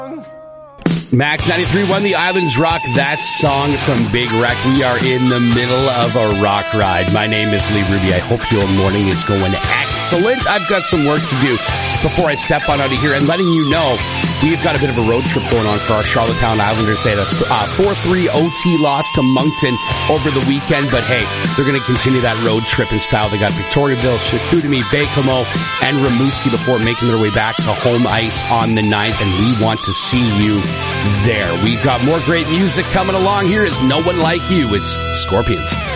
Max 93.1, The Islands Rock, that song from Big Wreck. We are in the middle of a rock ride. My name is Lee Ruby. I hope your morning is going excellent. I've got some work to do before I step on out of here and letting you know we've got a bit of a road trip going on for our Charlottetown Islanders. They had a 4-3 OT loss to Moncton over the weekend, but hey, they're going to continue that road trip in style. They got Victoriaville, Chicoutimi, Baie-Comeau, and Rimouski before making their way back to home ice on the 9th, and we want to see you there. We've got more great music coming along. Here is No One Like You. It's Scorpions.